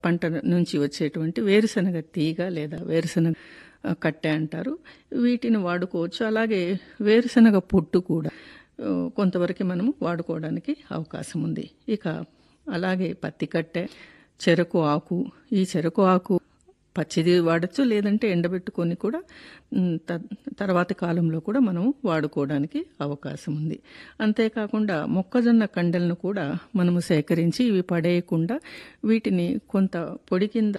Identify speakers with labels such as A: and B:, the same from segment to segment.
A: పంట నుంచి వచ్చేటువంటి వేరుశనగ తీగ లేదా వేరుశనగ కట్టె అంటారు. వీటిని వాడుకోవచ్చు. అలాగే వేరుశనగ పొట్టు కూడా కొంతవరకు మనము వాడుకోవడానికి అవకాశం ఉంది. ఇక అలాగే పత్తి కట్టె, చెరకు ఆకు. ఈ చెరకు ఆకు పచ్చిది వాడచ్చు, లేదంటే ఎండబెట్టుకొని కూడా తర్వాతి కాలంలో కూడా మనం వాడుకోవడానికి అవకాశం ఉంది. అంతేకాకుండా మొక్కజొన్న కండెలను కూడా మనము సేకరించి ఇవి పడేయకుండా వీటిని కొంత పొడి కింద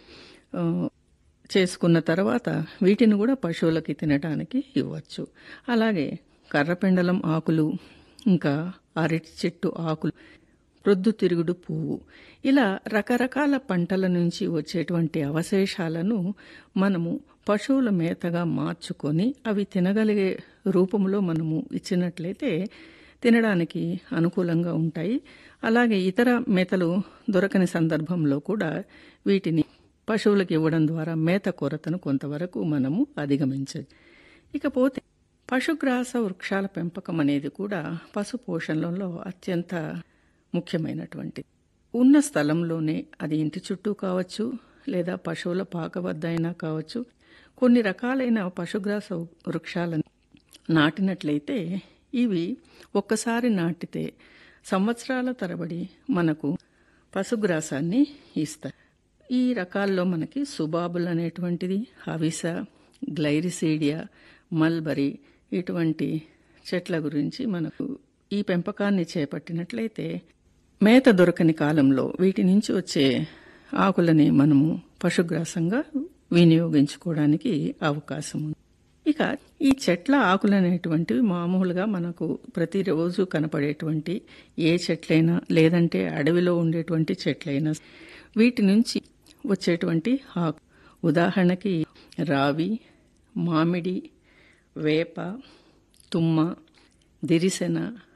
A: చేసుకున్న తర్వాత వీటిని కూడా పశువులకి తినడానికి ఇవ్వచ్చు. అలాగే కర్రపెండలం ఆకులు, ఇంకా అరటి చెట్టు ఆకులు, ప్రొద్దుతిరుగుడు పువ్వు, ఇలా రకరకాల పంటల నుంచి వచ్చేటువంటి అవశేషాలను మనము పశువుల మేతగా మార్చుకొని అవి తినగలిగే రూపంలో మనము ఇచ్చినట్లయితే తినడానికి అనుకూలంగా ఉంటాయి. అలాగే ఇతర మేతలు దొరకని సందర్భంలో కూడా వీటిని పశువులకు ఇవ్వడం ద్వారా మేత కొరతను కొంతవరకు మనము అధిగమించవచ్చు. ఇకపోతే పశుగ్రాస వృక్షాల పెంపకం అనేది కూడా పశు పోషణలో అత్యంత ముఖ్యమైనటువంటి. ఉన్న స్థలంలోనే అది ఇంటి చుట్టూ కావచ్చు, లేదా పశువుల పాక వద్ద అయినా కావచ్చు, కొన్ని రకాలైన పశుగ్రాస వృక్షాలను నాటినట్లయితే ఇవి ఒక్కసారి నాటితే సంవత్సరాల తరబడి మనకు పశుగ్రాసాన్ని ఇస్తాయి. ఈ రకాల్లో మనకి సుబాబుల్ అనేటువంటిది, హవిస, గ్లైరిసీడియా, మల్బరీ ఇటువంటి చెట్ల గురించి మనకు ఈ పెంపకాన్ని చేపట్టినట్లయితే మేత దొరకని కాలంలో వీటి నుంచి వచ్చే ఆకులని మనము పశుగ్రాసంగా వినియోగించుకోవడానికి అవకాశం ఉంది. ఇక ఈ చెట్ల ఆకులు అనేటువంటివి మామూలుగా మనకు ప్రతిరోజు కనపడేటువంటి ఏ చెట్లైనా, లేదంటే అడవిలో ఉండేటువంటి చెట్లైనా వీటి నుంచి వచ్చేటువంటి ఆకు, ఉదాహరణకి రావి, మామిడి, వేప, తుమ్మ, దిరిసెన,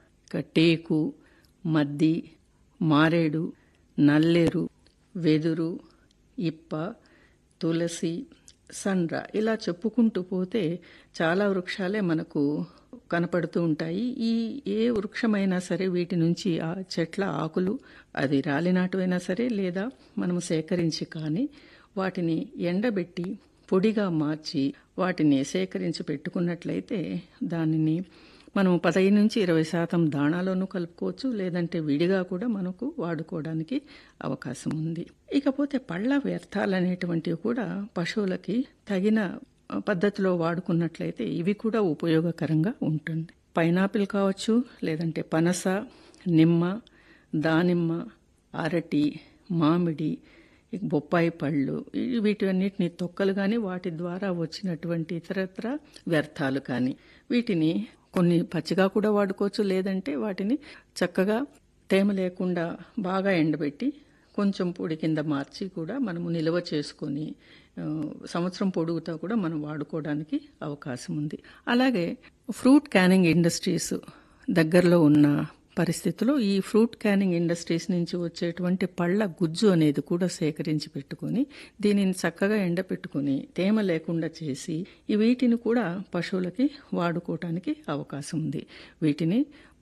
A: టేకు, మద్ది, మారేడు, నల్లేరు, వెదురు, ఇప్ప, తులసి, సండ్ర, ఇలా చెప్పుకుంటూ పోతే చాలా వృక్షాలే మనకు కనపడుతూ ఉంటాయి. ఈ ఏ వృక్షమైనా సరే వీటి నుంచి ఆ చెట్ల ఆకులు అది రాలినాటువైనా సరే, లేదా మనము సేకరించి కానీ వాటిని ఎండబెట్టి పొడిగా మార్చి వాటిని సేకరించి పెట్టుకున్నట్లయితే దానిని మనం 15-20% దాణాలోనూ కలుపుకోవచ్చు, లేదంటే విడిగా కూడా మనకు వాడుకోవడానికి అవకాశం ఉంది. ఇకపోతే పళ్ళ వ్యర్థాలు అనేటువంటివి కూడా పశువులకి తగిన పద్ధతిలో వాడుకున్నట్లయితే ఇవి కూడా ఉపయోగకరంగా ఉంటుంది. పైనాపిల్ కావచ్చు, లేదంటే పనస, నిమ్మ, దానిమ్మ, అరటి, మామిడి, బొప్పాయి పళ్ళు, వీటన్నిటిని తొక్కలు కానీ వాటి ద్వారా వచ్చినటువంటి ఇతరత్ర వ్యర్థాలు కానీ వీటిని కొన్ని పచ్చిగా కూడా వాడుకోవచ్చు, లేదంటే వాటిని చక్కగా తేమ లేకుండా బాగా ఎండబెట్టి కొంచెం పొడి కింద మార్చి కూడా మనము నిల్వ చేసుకొని సంవత్సరం పొడుగుతా కూడా మనం వాడుకోవడానికి అవకాశం ఉంది. అలాగే ఫ్రూట్ క్యానింగ్ ఇండస్ట్రీస్ దగ్గరలో ఉన్న పరిస్థితుల్లో ఈ ఫ్రూట్ క్యానింగ్ ఇండస్ట్రీస్ నుంచి వచ్చేటువంటి పళ్ళ గుజ్జు అనేది కూడా సేకరించి పెట్టుకొని దీనిని చక్కగా ఎండపెట్టుకుని తేమ లేకుండా చేసి వీటిని కూడా పశువులకి వాడుకోవటానికి అవకాశం ఉంది. వీటిని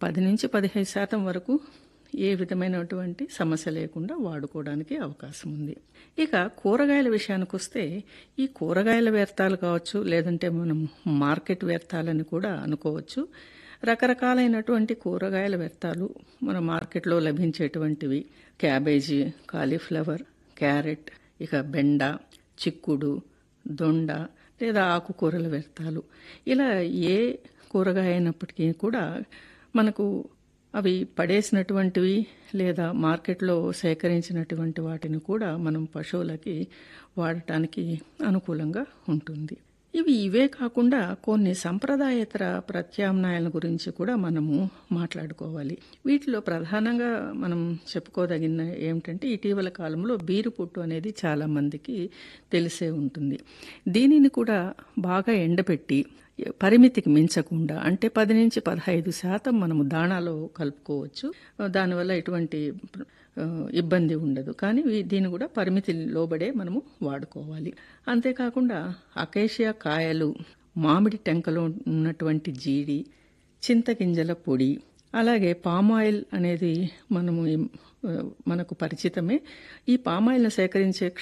A: 10-15% వరకు ఏ విధమైనటువంటి సమస్య లేకుండా వాడుకోవడానికి అవకాశం ఉంది. ఇక కూరగాయల విషయానికి వస్తే ఈ కూరగాయల వ్యర్థాలు కావచ్చు, లేదంటే మనం మార్కెట్ వ్యర్థాలని కూడా అనుకోవచ్చు. రకరకాలైనటువంటి కూరగాయల వ్యర్థాలు మన మార్కెట్లో లభించేటువంటివి క్యాబేజీ, కాలీఫ్లవర్, క్యారెట్, ఇక బెండ, చిక్కుడు, దొండ లేదా ఆకుకూరల వ్యర్థాలు, ఇలా ఏ కూరగాయ అయినప్పటికీ కూడా మనకు అవి పడేసినటువంటివి లేదా మార్కెట్లో సేకరించినటువంటి వాటిని కూడా మనం పశువులకి వాడటానికి అనుకూలంగా ఉంటుంది. ఇవే కాకుండా కొన్ని సంప్రదాయేతర ప్రత్యామ్నాయాల గురించి కూడా మనము మాట్లాడుకోవాలి. వీటిలో ప్రధానంగా మనం చెప్పుకోదగిన ఏమిటంటే ఇటీవల కాలంలో బీరు పొట్టు అనేది చాలా మందికి తెలిసే ఉంటుంది. దీనిని కూడా బాగా ఎండబెట్టి పరిమితికి మించకుండా అంటే 10-15% మనము దాణాలో కలుపుకోవచ్చు. దానివల్ల ఎటువంటి ఇబ్బంది ఉండదు. కానీ దీన్ని కూడా పరిమితి లోబడే మనము వాడుకోవాలి. అంతేకాకుండా అకేషియా కాయలు, మామిడి టెంకలో ఉన్నటువంటి జీడి, చింతగింజల పొడి, అలాగే పామాయిల్ అనేది మనము మనకు పరిచితమే. ఈ పామాయిల్ను సేకరించే